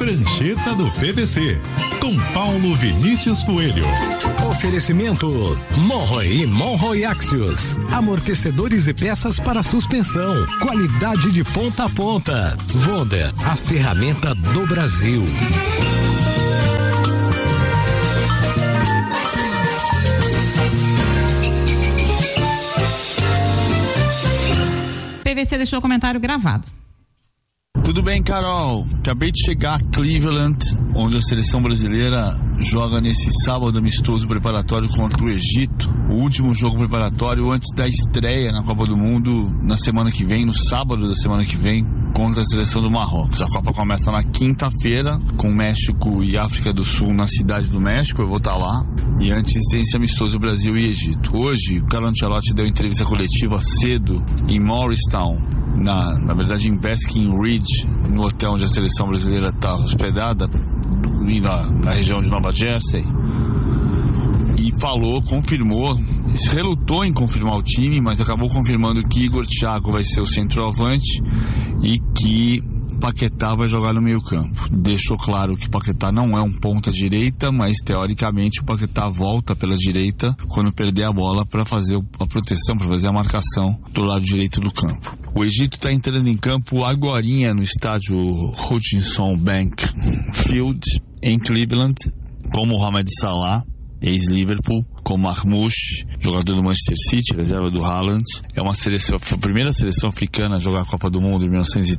Prancheta do PVC, com Paulo Vinícius Coelho. Oferecimento Monroe e Monroe Axios. Amortecedores e peças para suspensão. Qualidade de ponta a ponta. Wonder, a ferramenta do Brasil. PVC deixou o comentário gravado. Tudo bem, Carol? Acabei de chegar a Cleveland, onde a seleção brasileira joga nesse sábado amistoso preparatório contra o Egito. O último jogo preparatório antes da estreia na Copa do Mundo na semana que vem, no sábado da semana que vem, contra a seleção do Marrocos. A Copa começa na quinta-feira, com México e África do Sul na cidade do México. Eu vou estar lá. E antes tem esse amistoso Brasil e Egito. Hoje, o Carlo Ancelotti deu entrevista coletiva cedo em Morristown, na verdade em Basking Ridge, no hotel onde a seleção brasileira está hospedada, na região de Nova Jersey. E confirmou, relutou em confirmar o time, mas acabou confirmando que Igor Thiago vai ser o centroavante e que Paquetá vai jogar no meio campo. Deixou claro que Paquetá não é um ponta direita, mas teoricamente o Paquetá volta pela direita quando perder a bola para fazer a proteção, para fazer a marcação do lado direito do campo. O Egito está entrando em campo agorinha no estádio Hutchinson Bank Field em Cleveland, com Mohamed Salah, ex-Liverpool, com Marmoush, jogador do Manchester City, reserva do Haaland. É uma seleção, a primeira seleção africana a jogar a Copa do Mundo em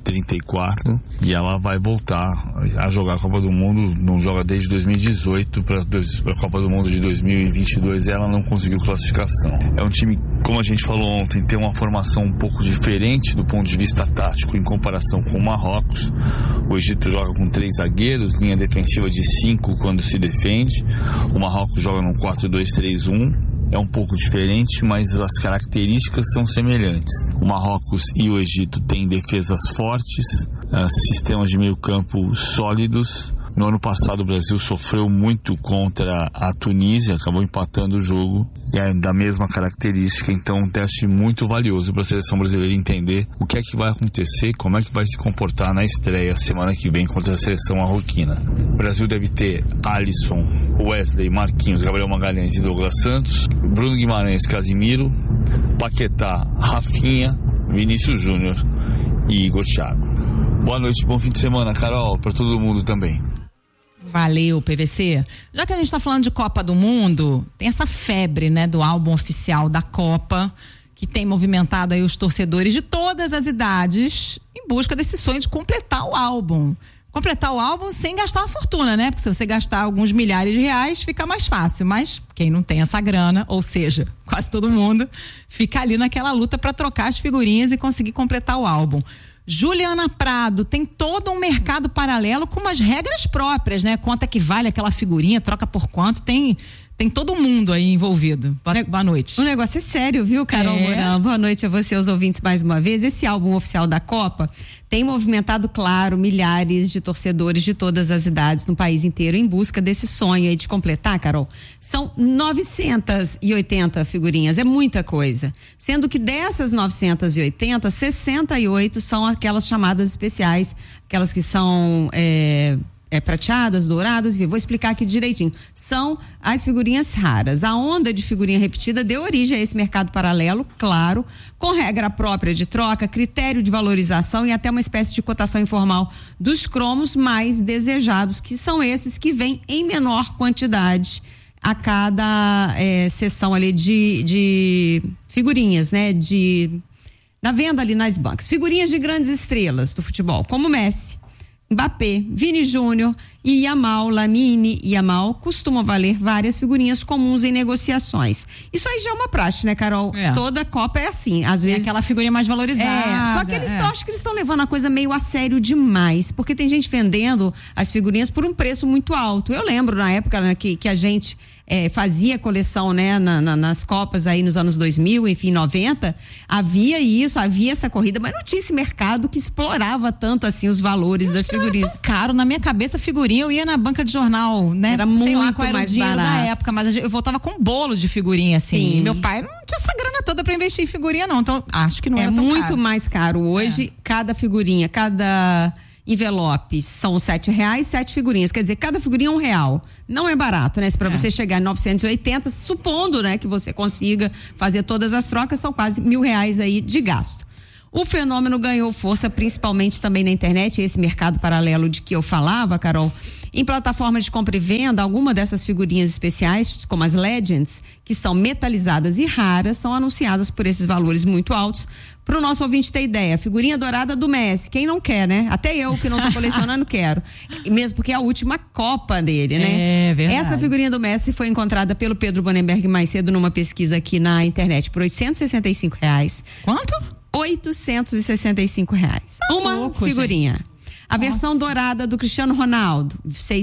1934, e ela vai voltar a jogar a Copa do Mundo, não joga desde 2018 para a Copa do Mundo de 2022, e ela não conseguiu classificação. É um time, como a gente falou ontem, tem uma formação um pouco diferente do ponto de vista tático em comparação com o Marrocos. O Egito joga com 3 zagueiros, linha defensiva de 5 quando se defende. O Marrocos joga num 4-2-3-1. É um pouco diferente, mas as características são semelhantes. O Marrocos e o Egito têm defesas fortes, sistemas de meio campo sólidos. No ano passado o Brasil sofreu muito contra a Tunísia, acabou empatando o jogo, e é da mesma característica. Então um teste muito valioso para a seleção brasileira entender o que é que vai acontecer, como é que vai se comportar na estreia semana que vem contra a seleção marroquina. O Brasil deve ter Alisson, Wesley, Marquinhos, Gabriel Magalhães e Douglas Santos, Bruno Guimarães, Casimiro, Paquetá, Rafinha, Vinícius Júnior e Igor Thiago. Boa noite, bom fim de semana, Carol, para todo mundo também. Valeu, PVC. Já que a gente está falando de Copa do Mundo, tem essa febre, né, do álbum oficial da Copa, que tem movimentado aí os torcedores de todas as idades em busca desse sonho de completar o álbum. Completar o álbum sem gastar uma fortuna, né? Porque se você gastar alguns milhares de reais, fica mais fácil. Mas quem não tem essa grana, ou seja, quase todo mundo, fica ali naquela luta para trocar as figurinhas e conseguir completar o álbum. Juliana Prado, tem todo um mercado paralelo com umas regras próprias, né? Quanto é que vale aquela figurinha, troca por quanto, tem todo mundo aí envolvido. Boa noite. O negócio é sério, viu, Carol Mourão? Boa noite a você, aos ouvintes, mais uma vez. Esse álbum oficial da Copa tem movimentado, claro, milhares de torcedores de todas as idades no país inteiro em busca desse sonho aí de completar, Carol. São 980 figurinhas, é muita coisa. Sendo que dessas 980, 68 são aquelas chamadas especiais, aquelas que são prateadas, douradas, vou explicar aqui direitinho. São as figurinhas raras. A onda de figurinha repetida deu origem a esse mercado paralelo, claro, com regra própria de troca, critério de valorização e até uma espécie de cotação informal dos cromos mais desejados, que são esses que vêm em menor quantidade a cada sessão ali de figurinhas, né? Na venda ali nas bancas. Figurinhas de grandes estrelas do futebol, como Messi, Mbappé, Vini Júnior e Lamine Yamal costumam valer várias figurinhas comuns em negociações. Isso aí já é uma praxe, né, Carol? Toda Copa é assim, às vezes. É aquela figurinha mais valorizada. Só que acho que eles estão levando a coisa meio a sério demais, porque tem gente vendendo as figurinhas por um preço muito alto. Eu lembro na época, né, que a gente fazia coleção, né, nas Copas aí nos anos 2000, enfim, 90, havia essa corrida, mas não tinha esse mercado que explorava tanto assim os valores das figurinhas. Era tão caro, na minha cabeça, figurinha, eu ia na banca de jornal, né? Era sei muito lá qual era mais o dinheiro barato. da época, mas eu voltava com um bolo de figurinha, assim. Sim. Meu pai não tinha essa grana toda pra investir em figurinha, não. Então, acho que não é tão muito caro. mais caro. Hoje, cada figurinha, cada envelopes são R$7, 7 figurinhas, quer dizer, cada figurinha R$1. Não é barato, né? Para você chegar em 980, supondo, né, que você consiga fazer todas as trocas, são quase R$1.000 aí de gasto. O fenômeno ganhou força principalmente também na internet, esse mercado paralelo de que eu falava, Carol. Em plataformas de compra e venda, alguma dessas figurinhas especiais, como as Legends, que são metalizadas e raras, são anunciadas por esses valores muito altos. Para o nosso ouvinte ter ideia, a figurinha dourada do Messi, quem não quer, né? Até eu que não estou colecionando quero, mesmo porque é a última Copa dele, né? É verdade. Essa figurinha do Messi foi encontrada pelo Pedro Bonenberg mais cedo numa pesquisa aqui na internet por R$865. Quanto? R$865. Uma louco, figurinha. Gente. A versão dourada do Cristiano Ronaldo,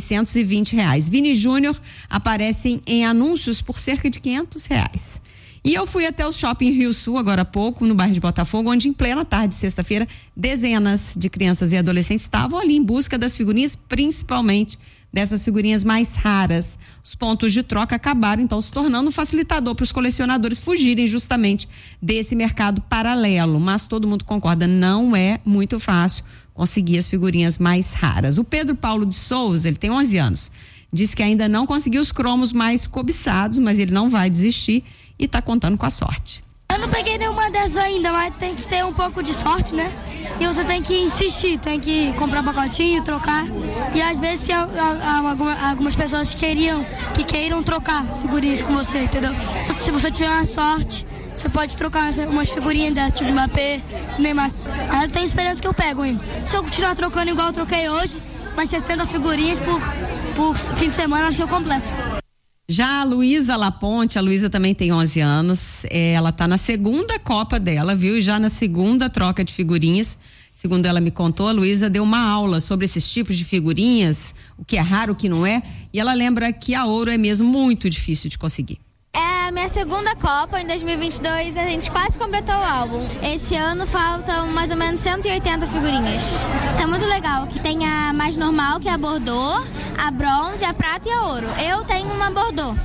R$620. Vini Júnior aparecem em anúncios por cerca de R$500. E eu fui até o shopping Rio Sul agora há pouco, no bairro de Botafogo, onde em plena tarde de sexta-feira, dezenas de crianças e adolescentes estavam ali em busca das figurinhas, principalmente dessas figurinhas mais raras. Os pontos de troca acabaram então se tornando um facilitador para os colecionadores fugirem justamente desse mercado paralelo, mas todo mundo concorda, não é muito fácil conseguir as figurinhas mais raras. O Pedro Paulo de Souza, ele tem 11 anos, diz que ainda não conseguiu os cromos mais cobiçados, mas ele não vai desistir e está contando com a sorte. Eu não peguei nenhuma dessas ainda, mas tem que ter um pouco de sorte, né? E você tem que insistir, tem que comprar pacotinho, trocar. E às vezes se algumas pessoas queiram trocar figurinhas com você, entendeu? Se você tiver uma sorte, você pode trocar umas figurinhas dessas, tipo Mbappé, Neymar. Aí eu tenho esperança que eu pego ainda. Se eu continuar trocando igual eu troquei hoje, mais 60 figurinhas por fim de semana, acho que eu completo. Já a Luísa Laponte, a Luísa também tem 11 anos, ela tá na segunda Copa dela, viu? E já na segunda troca de figurinhas, segundo ela me contou, a Luísa deu uma aula sobre esses tipos de figurinhas, o que é raro, o que não é, e ela lembra que a ouro é mesmo muito difícil de conseguir. É a minha segunda Copa, em 2022 a gente quase completou o álbum. Esse ano faltam mais ou menos 180 figurinhas. Tá muito legal, que tem a mais normal, que é a Bordeaux, a bronze, a prata e a ouro. Eu tenho uma Bordeaux.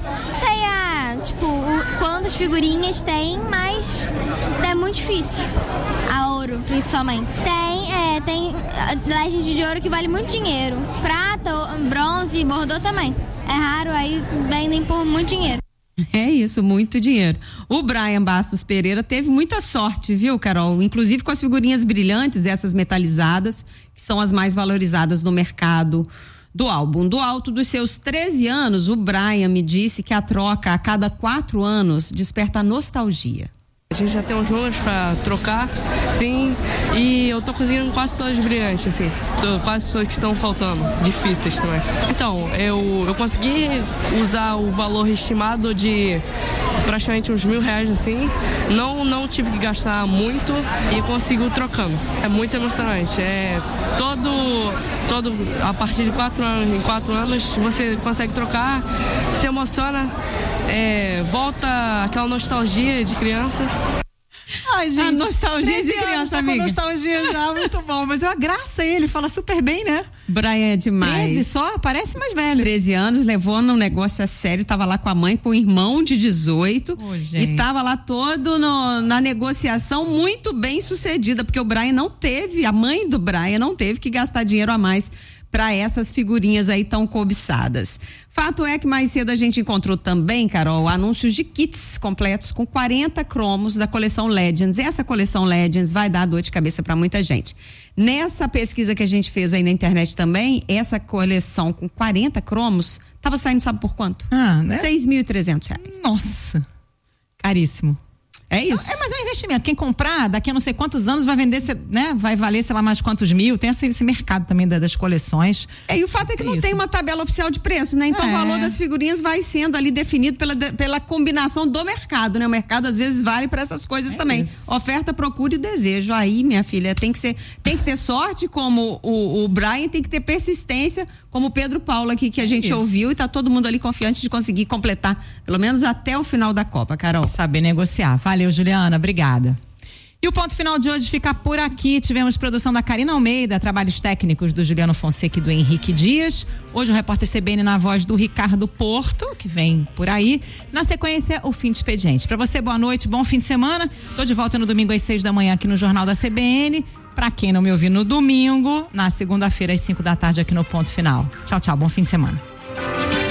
Sei quantas figurinhas tem, mas é muito difícil. A ouro, principalmente. Tem Legend de ouro que vale muito dinheiro. Prata, bronze e Bordeaux também. É raro, aí vendem por muito dinheiro. É isso, muito dinheiro. O Brian Bastos Pereira teve muita sorte, viu, Carol? Inclusive com as figurinhas brilhantes, essas metalizadas, que são as mais valorizadas no mercado do álbum. Do alto dos seus 13 anos, o Brian me disse que a troca a cada 4 anos desperta nostalgia. A gente já tem uns números pra trocar, sim, e eu tô conseguindo quase todas brilhantes, assim, quase todas que estão faltando, difíceis também. Então, eu consegui usar o valor estimado de praticamente uns R$1.000, assim, não tive que gastar muito e consigo trocando. É muito emocionante, a partir de 4 anos, em 4 anos você consegue trocar, se emociona, volta aquela nostalgia de criança. Ai, gente, a nostalgia de criança, amiga. Com nostalgia já, muito bom. Mas é uma graça ele, fala super bem, né? Brian é demais. 13 só, parece mais velho. 13 anos, levou num negócio a sério, tava lá com a mãe, com o irmão de 18. E tava lá todo na negociação muito bem sucedida, porque o Brian a mãe do Brian não teve que gastar dinheiro a mais para essas figurinhas aí tão cobiçadas. Fato é que mais cedo a gente encontrou também, Carol, anúncios de kits completos com 40 cromos da coleção Legends. Essa coleção Legends vai dar dor de cabeça para muita gente. Nessa pesquisa que a gente fez aí na internet também, essa coleção com 40 cromos tava saindo, sabe por quanto? Né? R$6.300. Nossa, caríssimo. É isso. Mas é um investimento. Quem comprar, daqui a não sei quantos anos vai vender, né? Vai valer, sei lá, mais quantos mil. Tem esse mercado também das coleções. E o fato é que não tem uma tabela oficial de preço, né? Então o valor das figurinhas vai sendo ali definido pela combinação do mercado, né? O mercado às vezes vale para essas coisas também. Isso. Oferta, procura e desejo. Aí, minha filha, tem que ter sorte, como o Brian, tem que ter persistência, como o Pedro Paulo aqui, que a gente ouviu, e tá todo mundo ali confiante de conseguir completar, pelo menos até o final da Copa, Carol. Saber negociar. Valeu, Juliana, obrigada. E o ponto final de hoje fica por aqui. Tivemos produção da Karina Almeida, trabalhos técnicos do Juliano Fonseca e do Henrique Dias. Hoje o repórter CBN na voz do Ricardo Porto, que vem por aí. Na sequência, o Fim de Expediente. Para você, boa noite, bom fim de semana. Tô de volta no domingo às 6 da manhã aqui no Jornal da CBN. Pra quem não me ouviu no domingo, na segunda-feira às 5 da tarde aqui no Ponto Final. Tchau, tchau. Bom fim de semana.